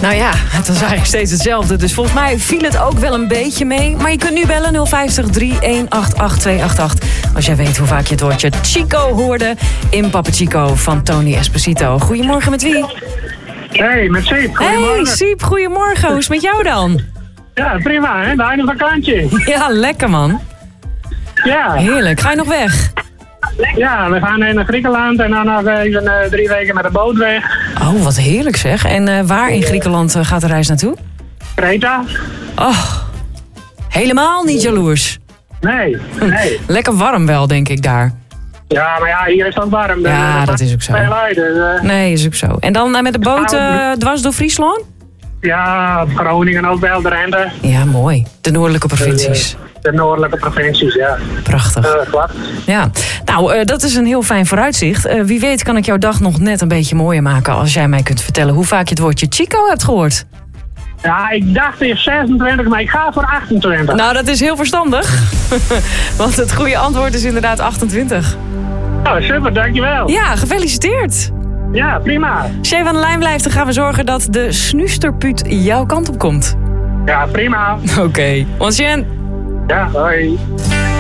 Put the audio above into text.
Nou ja, het was eigenlijk steeds hetzelfde. Dus volgens mij viel het ook wel een beetje mee. Maar je kunt nu bellen 050 3188 288. Als jij weet hoe vaak je het woordje Chico hoorde in Papa Chico van Tony Esposito. Goedemorgen, met wie? Hey, met Siep. Goedemorgen. Hey Siep, goedemorgen. Hoe is het met jou dan? Ja, prima, hè? Daar een vakantie. Ja, lekker man. Ja. Heerlijk. Ga je nog weg? Ja, we gaan naar Griekenland en dan nog even 3 weken met de boot weg. Oh, wat heerlijk zeg. En waar in Griekenland gaat de reis naartoe? Creta? Oh, helemaal niet jaloers. Nee. Lekker warm wel, denk ik, daar. Ja, maar ja, hier is het ook warm. Ja, dat is ook zo. Nee, is ook zo. En dan met de boot dwars door Friesland? Ja, Groningen ook wel, de Rende. Ja, mooi. De noordelijke provincies. De noordelijke provincies, ja. Prachtig. Ja. Nou, dat is een heel fijn vooruitzicht. Wie weet kan ik jouw dag nog net een beetje mooier maken als jij mij kunt vertellen hoe vaak je het woordje Chico hebt gehoord. Ja, ik dacht eerst 26, maar ik ga voor 28. Nou, dat is heel verstandig. Want het goede antwoord is inderdaad 28. Oh, super, dankjewel. Ja, gefeliciteerd. Ja, prima. Als jij van de lijn blijft, dan gaan we zorgen dat de snuisterpuut jouw kant op komt. Ja, prima. Oké. Onzien. Ja, hoi.